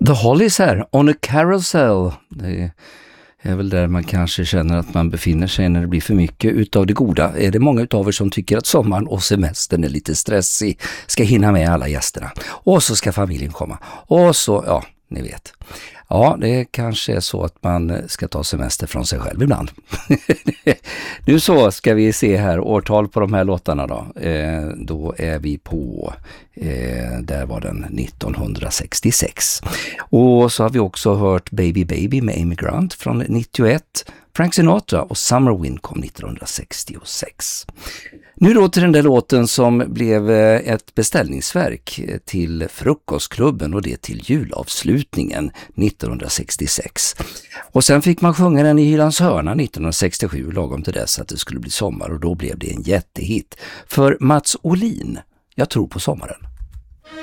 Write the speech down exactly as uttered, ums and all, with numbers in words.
The Hollies här, On a Carousel. Det är väl där man kanske känner att man befinner sig när det blir för mycket utav det goda. Är det många utav er som tycker att sommaren och semestern är lite stressig, ska hinna med alla gästerna. Och så ska familjen komma. Och så, ja, ni vet. Ja, det kanske är så att man ska ta semester från sig själv ibland. Nu så ska vi se här årtal på de här låtarna då. Eh, då är vi på, eh, där var den nittonhundrasextiosex. Och så har vi också hört Baby Baby med Amy Grant från nittioett. Frank Sinatra och Summer Wind kom nittonhundrasextiosex. Nu då till den där låten som blev ett beställningsverk till Frukostklubben, och det till julavslutningen nittonhundrasextiosex. Och sen fick man sjunga den i Hylands hörna nittonhundrasextiosju, lagom till dess att det skulle bli sommar, och då blev det en jättehit för Mats Olin. Jag tror på sommaren.